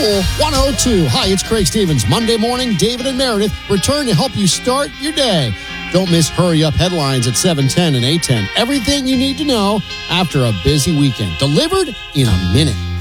Cool 102. Hi, it's Craig Stevens. Monday morning, David and Meredith return to help you start your day. Don't miss Hurry Up headlines at 7:10 and 8:10. Everything you need to know after a busy weekend. Delivered in a minute.